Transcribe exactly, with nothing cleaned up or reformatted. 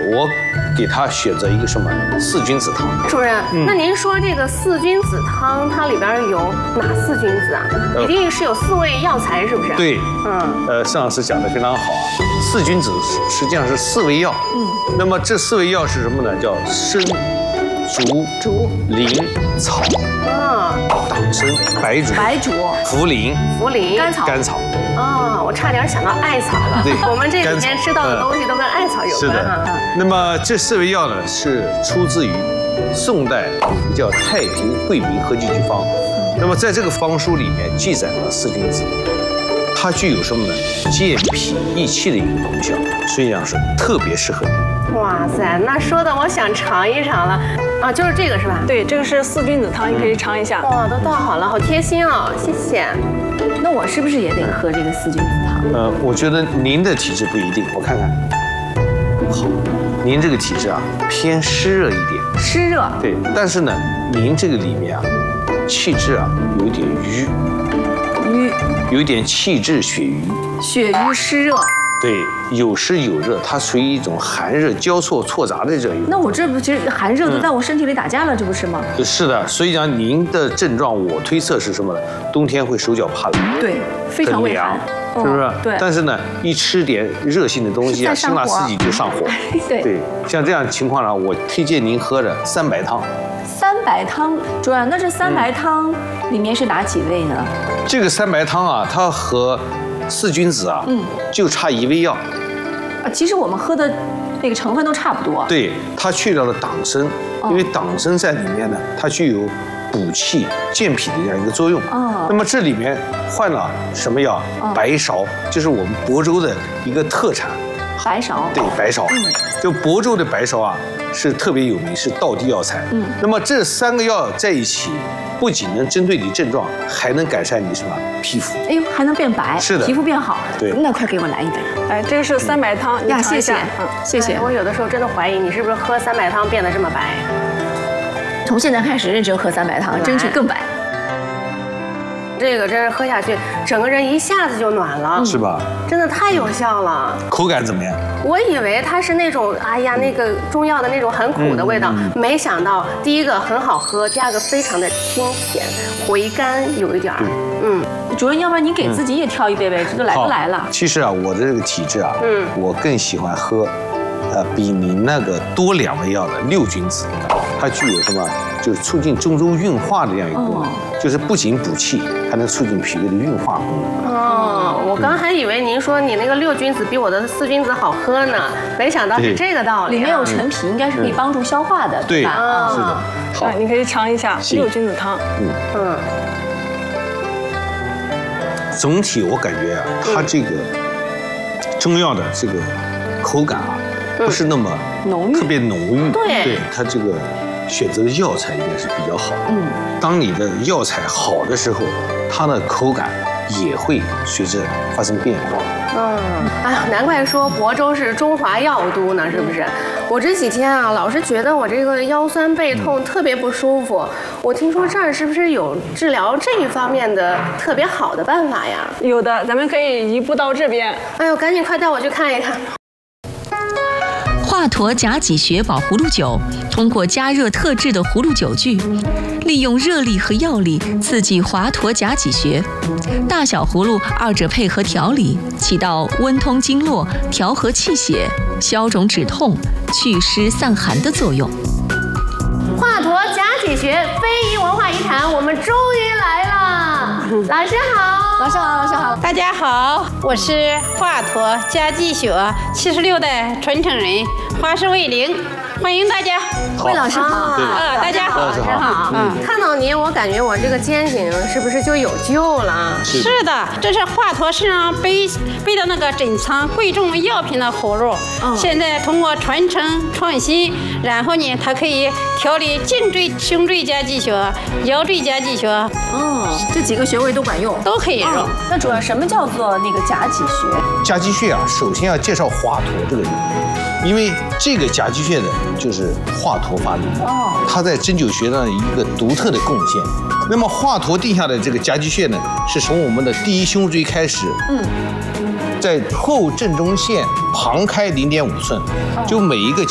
我给他选择一个什么四君子汤。 主任，嗯、那您说这个四君子汤，它里边有哪四君子啊？呃、一定是有四味药材，是不是？ 对，嗯，呃，盛老师讲的非常好啊。四君子实际上是四味药，嗯，那么这四味药是什么呢？叫参、竹、 竹、 苓、草。啊，党参、白术、 白术、 茯苓、 茯苓、 甘草、 甘草。 哦，我差点想到艾草了。对，我们这几天吃到的东西都跟艾草有关。 是的。那么这四味药呢，是出自于宋代有一个叫《太平惠民合剂局方》。那么在这个方书里面记载了四君子，它具有什么呢？健脾益气的一个功效，所以讲是特别适合你。 哇塞，那说的我想尝一尝了啊！就是这个是吧？ 对，这个是四君子汤，你可以尝一下。 哇，都倒好了，好贴心哦，谢谢。 那我是不是也得喝这个四君子汤？ 呃，我觉得您的体质不一定，我看看。好，您这个体质啊偏湿热一点。 湿热。 对，但是呢，您这个里面啊，气质啊有一点瘀。 瘀。 有一点气滞血瘀。 血瘀湿热。 对，有湿有热，它属于一种寒热交错错杂的这种。 那我这不其实寒热都在我身体里打架了，这不是吗？ 是的，所以讲您的症状，我推测是什么呢？冬天会手脚怕冷， 对，非常畏寒， 是不是？ 对。 但是呢，一吃点热性的东西啊，辛辣刺激就上火。 对对，像这样情况呢，我推荐您喝的三白汤。 三白汤，主任，那这三白汤里面是哪几味呢？ 这个三白汤啊，它和四君子啊，嗯，就差一味药。 啊，其实我们喝的那个成分都差不多。 对，它去掉了党参，因为党参在里面呢，它具有补气健脾的这样一个作用。哦。那么这里面换了什么药？白芍，就是我们亳州的一个特产。 白芍。 对，白芍。嗯。就亳州的白芍啊，是特别有名，是道地药材。嗯。那么这三个药在一起，不仅能针对你症状，还能改善你什么皮肤？ 哎呦，还能变白， 是的， 皮肤变好。 对， 那快给我来一杯。 哎，这个是三白汤呀，谢谢， 嗯，谢谢。我有的时候真的怀疑你是不是喝三白汤变得这么白。 从现在开始认真喝三白汤，争取更白。 这个真是喝下去，整个人一下子就暖了， 是吧？ 真的太有效了。 口感怎么样？ 我以为它是那种，哎呀，那个中药的那种很苦的味道，嗯、没想到第一个很好喝，第二个非常的清甜，回甘有一点儿。嗯， 主任，要不然你给自己也挑一杯呗，这都来都来了。 其实啊，我的这个体质啊，嗯，我更喜欢喝，呃，比您那个多两味药的六君子，它具有什么？就是促进中州运化的这样一个功能，就是不仅补气，还能促进脾胃的运化功能。 哦，我刚还以为您说你那个六君子比我的四君子好喝呢，没想到是这个道理。 里面有陈皮，应该是可以帮助消化的，对吧？ 是的。好， 你可以尝一下六君子汤。嗯嗯。 总体我感觉啊，它这个中药的这个口感啊，不是那么浓郁， 特别浓郁。 对， 对它这个。选择的药材应该是比较好的。嗯，当你的药材好的时候，它的口感也会随之发生变化。 嗯，哎呀，难怪说亳州是中华药都呢，是不是？我这几天啊，老是觉得我这个腰酸背痛特别不舒服。我听说这儿是不是有治疗这一方面的特别好的办法呀？ 有的，咱们可以移步到这边。 哎呦，赶紧快带我去看一看。 华佗甲己穴保葫芦酒，通过加热特制的葫芦酒具，利用热力和药力刺激华佗甲己穴，大小葫芦二者配合调理，起到温通经络、调和气血、消肿止痛、祛湿散寒的作用。 华佗甲己穴非遗文化遗产，我们终于来了！老师好， 老师好，老师好， 大家好，我是华佗甲己穴七十六代传承人华氏魏玲，欢迎大家。 魏老师好， 啊，大家好， 老师好。嗯，看到您，我感觉我这个肩颈是不是就有救了？ 是的，这是华佗身上背背的那个珍藏贵重药品的葫芦，嗯、现在通过传承创新，然后呢，它可以调理颈椎、胸椎甲己穴、腰椎甲己穴。 哦，这几个穴位都管用， 都可以用。哦、 那主要什么叫做那个甲己穴？ 甲己穴啊，首先要介绍华佗这个人。因为这个甲己穴呢，就是华佗发明的，他在针灸学上一个独特的贡献。那么华佗定下的这个甲己穴呢，是从我们的第一胸椎开始，嗯，在后正中线旁开零点五寸，就每一个